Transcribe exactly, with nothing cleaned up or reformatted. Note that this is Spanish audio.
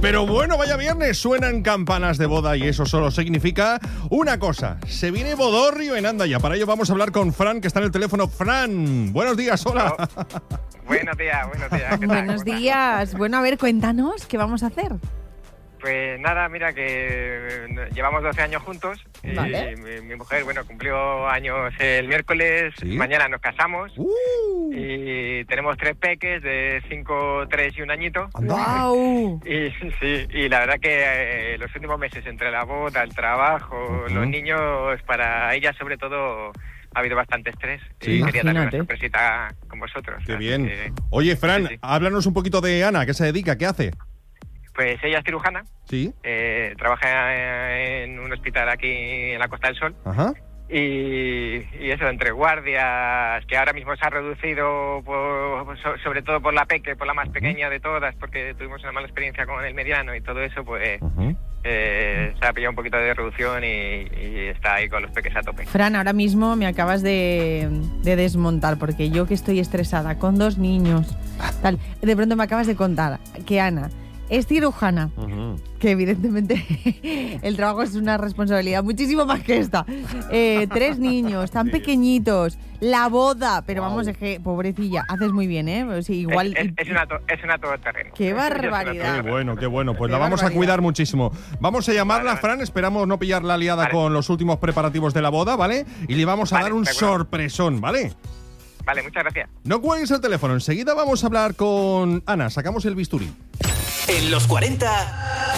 Pero bueno, vaya viernes, suenan campanas de boda y eso solo significa una cosa. Se viene bodorrio en Andaya. Para ello vamos a hablar con Fran, que está en el teléfono. Fran, buenos días, hola. Oh, buenos días, buenos días. ¿Qué tal? Buenos días. Bueno, a ver, cuéntanos, ¿qué vamos a hacer? Pues nada, mira que llevamos doce años juntos y Vale. mi, mi mujer, bueno, cumplió años el miércoles, ¿Sí? Mañana nos casamos Uh, y tenemos tres peques de cinco, tres y un añito. ¡Guau! Y sí, y la verdad que eh, los últimos meses entre la boda, el trabajo, Uh-huh. los niños, para ella sobre todo ha habido bastante estrés. Sí. Y quería darle una Imagínate. sorpresita con vosotros. qué Así bien. que, Oye, Fran, sí, sí. háblanos un poquito de Ana. ¿Qué se dedica? ¿Qué hace? Pues ella es cirujana. Sí. Eh, trabaja en un hospital aquí en la Costa del Sol Ajá. y, y eso, entre guardias, que ahora mismo se ha reducido por- so- sobre todo por la peque, por la más pequeña de todas, porque tuvimos una mala experiencia con el mediano y todo eso, pues Uh-huh. eh, se ha pillado un poquito de reducción y, y está ahí con los peques a tope. Fran, ahora mismo me acabas de, de desmontar, porque yo que estoy estresada con dos niños, tal, de pronto me acabas de contar que Ana es cirujana, Uh-huh. que evidentemente el trabajo es una responsabilidad muchísimo más que esta. Eh, tres niños tan Sí. pequeñitos, la boda, pero Wow. vamos, es que, pobrecilla, haces muy bien, ¿eh? Pues sí, igual... Es, es- es una to- es una todoterreno. ¡Qué Es una barbaridad! Qué todoterreno. bueno, qué bueno. Pues Qué la vamos a barbaridad. cuidar muchísimo. Vamos a llamarla, Vale, vale. Fran. Esperamos no pillar la liada Vale. con los últimos preparativos de la boda, ¿vale? Y le vamos a Vale, dar un de acuerdo. sorpresón, ¿vale? Vale, muchas gracias. No cuelgues el teléfono. Enseguida vamos a hablar con Ana. Sacamos el bisturí. En los cuarenta...